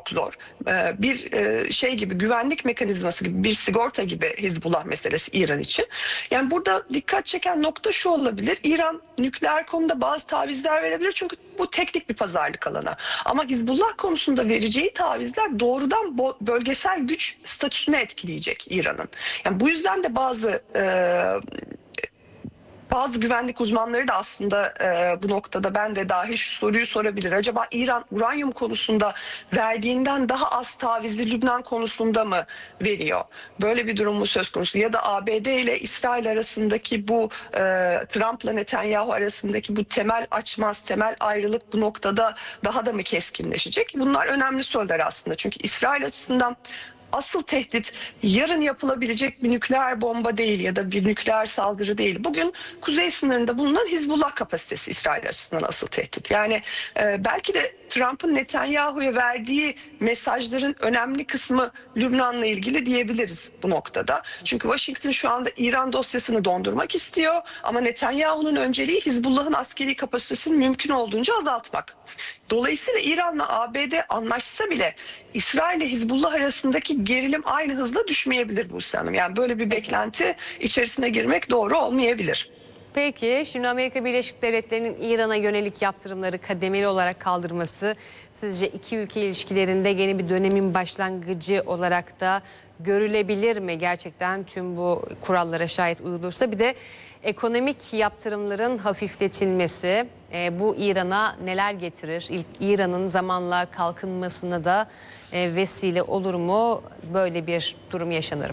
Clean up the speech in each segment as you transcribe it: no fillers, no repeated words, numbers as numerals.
çok zor. Bir şey gibi, güvenlik mekanizması gibi, bir sigorta gibi Hizbullah meselesi İran için. Yani burada dikkat çeken nokta şu olabilir: İran nükleer konuda bazı tavizler verebilir çünkü bu teknik bir pazarlık alanı. Ama Hizbullah konusunda vereceği tavizler doğrudan bölgesel güç statüsünü etkileyecek İran'ın. Yani bu yüzden de bazı güvenlik uzmanları da aslında bu noktada, ben de dahil, şu soruyu sorabilir: acaba İran uranyum konusunda verdiğinden daha az tavizli Lübnan konusunda mı veriyor? Böyle bir durum mu söz konusu? Ya da ABD ile İsrail arasındaki bu Trump'la Netanyahu arasındaki bu temel açmaz, temel ayrılık bu noktada daha da mı keskinleşecek? Bunlar önemli sorular aslında. Çünkü İsrail açısından asıl tehdit yarın yapılabilecek bir nükleer bomba değil ya da bir nükleer saldırı değil. Bugün kuzey sınırında bulunan Hizbullah kapasitesi İsrail açısından asıl tehdit. Yani belki de Trump'ın Netanyahu'ya verdiği mesajların önemli kısmı Lübnan'la ilgili diyebiliriz bu noktada. Çünkü Washington şu anda İran dosyasını dondurmak istiyor ama Netanyahu'nun önceliği Hizbullah'ın askeri kapasitesini mümkün olduğunca azaltmak. Dolayısıyla İran'la ABD anlaşsa bile İsrail ile Hizbullah arasındaki gerilim aynı hızla düşmeyebilir Buse Hanım. Yani böyle bir beklenti içerisine girmek doğru olmayabilir. Peki şimdi Amerika Birleşik Devletleri'nin İran'a yönelik yaptırımları kademeli olarak kaldırması sizce iki ülke ilişkilerinde yeni bir dönemin başlangıcı olarak da görülebilir mi? Gerçekten tüm bu kurallara şayet uyulursa. Bir de ekonomik yaptırımların hafifletilmesi bu İran'a neler getirir? İran'ın zamanla kalkınmasına da vesile olur mu? Böyle bir durum yaşanır mı?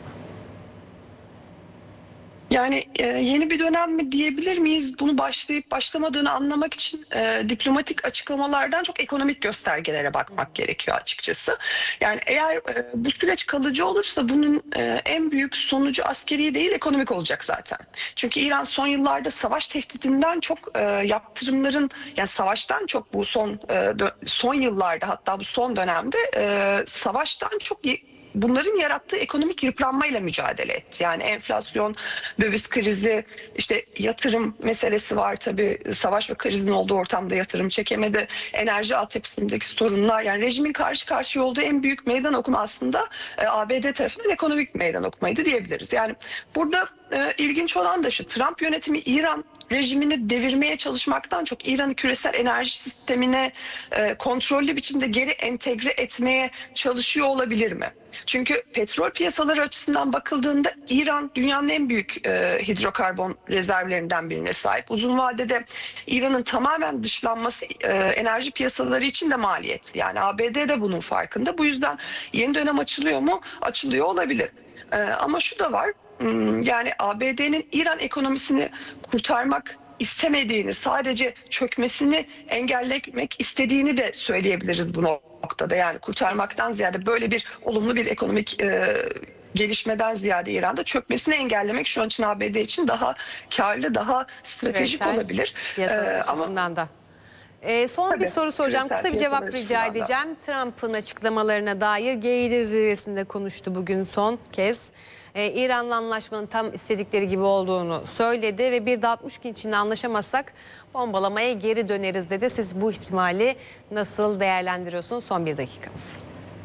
Yani yeni bir dönem mi diyebilir miyiz? Bunu başlayıp başlamadığını anlamak için diplomatik açıklamalardan çok ekonomik göstergelere bakmak gerekiyor açıkçası. Yani eğer bu süreç kalıcı olursa bunun en büyük sonucu askeri değil, ekonomik olacak zaten. Çünkü İran son yıllarda savaş tehdidinden çok yaptırımların, yani savaştan çok bu son yıllarda, hatta bu son dönemde savaştan çok bunların yarattığı ekonomik yıpranmayla mücadele etti. Yani enflasyon, döviz krizi, işte yatırım meselesi var tabii. Savaş ve krizin olduğu ortamda yatırım çekemedi. Enerji altyapısındaki sorunlar, yani rejimin karşı karşıya olduğu en büyük meydan okuma aslında ABD tarafından ekonomik meydan okumaydı diyebiliriz. Yani burada ilginç olan da şu: Trump yönetimi İran rejimini devirmeye çalışmaktan çok İran'ı küresel enerji sistemine kontrollü biçimde geri entegre etmeye çalışıyor olabilir mi? Çünkü petrol piyasaları açısından bakıldığında İran dünyanın en büyük hidrokarbon rezervlerinden birine sahip. Uzun vadede İran'ın tamamen dışlanması enerji piyasaları için de maliyetli. Yani ABD de bunun farkında. Bu yüzden yeni dönem açılıyor mu? Açılıyor olabilir. Ama şu da var: yani ABD'nin İran ekonomisini kurtarmak istemediğini, sadece çökmesini engellemek istediğini de söyleyebiliriz bu noktada. Yani kurtarmaktan ziyade, böyle bir olumlu bir ekonomik gelişmeden ziyade İran'da çökmesini engellemek şu an için ABD için daha karlı, daha stratejik olabilir. Piyasalar açısından da. Son Tabii, bir soru soracağım. küresel Kısa bir cevap piyasalar rica açısından da. edeceğim. Trump'ın açıklamalarına dair G7 zirvesinde konuştu bugün son kez. İran'la anlaşmanın tam istedikleri gibi olduğunu söyledi ve bir de 60 gün içinde anlaşamazsak bombalamaya geri döneriz dedi. Siz bu ihtimali nasıl değerlendiriyorsunuz? Son bir dakikamız.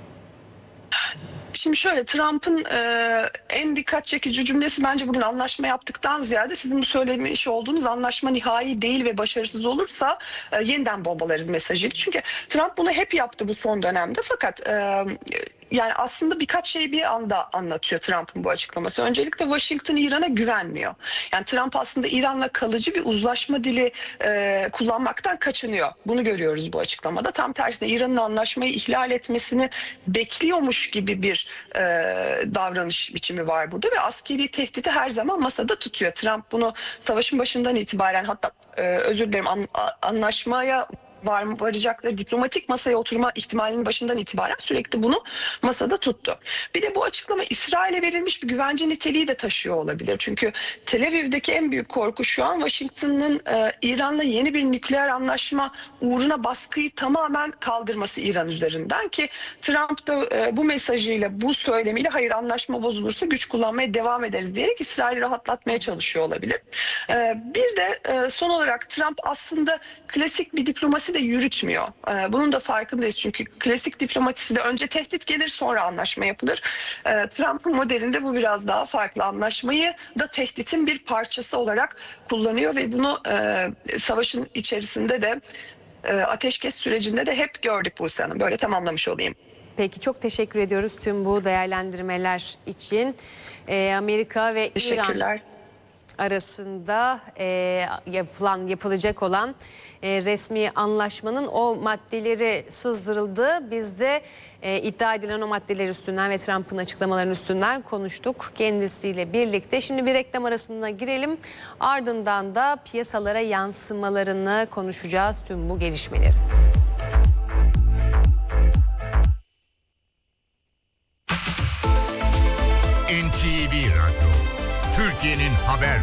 Şimdi şöyle, Trump'ın en dikkat çekici cümlesi bence bugün anlaşma yaptıktan ziyade sizin bu söylemiş olduğunuz anlaşma nihai değil ve başarısız olursa yeniden bombalarız mesajıydı. Çünkü Trump bunu hep yaptı bu son dönemde, fakat yani aslında birkaç şeyi bir anda anlatıyor Trump'ın bu açıklaması. Öncelikle Washington İran'a güvenmiyor. Yani Trump aslında İran'la kalıcı bir uzlaşma dili kullanmaktan kaçınıyor. Bunu görüyoruz bu açıklamada. Tam tersine İran'ın anlaşmayı ihlal etmesini bekliyormuş gibi bir davranış biçimi var burada ve askeri tehdidi her zaman masada tutuyor. Trump bunu savaşın başından itibaren, hatta özür dilerim, anlaşmaya varacakları diplomatik masaya oturma ihtimalinin başından itibaren sürekli bunu masada tuttu. Bir de bu açıklama İsrail'e verilmiş bir güvence niteliği de taşıyor olabilir. Çünkü Tel Aviv'deki en büyük korku şu an Washington'ın İran'la yeni bir nükleer anlaşma uğruna baskıyı tamamen kaldırması İran üzerinden, ki Trump da bu mesajıyla, bu söylemiyle hayır anlaşma bozulursa güç kullanmaya devam ederiz diyerek İsrail'i rahatlatmaya çalışıyor olabilir. Bir de son olarak Trump aslında klasik bir diplomasi diplomasi de yürütmüyor. Bunun da farkındayız çünkü klasik diplomaside önce tehdit gelir sonra anlaşma yapılır. Trump'ın modelinde bu biraz daha farklı. Anlaşmayı da tehditin bir parçası olarak kullanıyor ve bunu savaşın içerisinde de ateşkes sürecinde de hep gördük Buse Hanım. Böyle tamamlamış olayım. Peki çok teşekkür ediyoruz tüm bu değerlendirmeler için. Amerika ve İran Teşekkürler. arasında yapılacak olan resmi anlaşmanın o maddeleri sızdırıldı. Biz de iddia edilen o maddeler üstünden ve Trump'ın açıklamalarının üstünden konuştuk kendisiyle birlikte. Şimdi bir reklam arasına girelim. Ardından da piyasalara yansımalarını konuşacağız tüm bu gelişmeleri.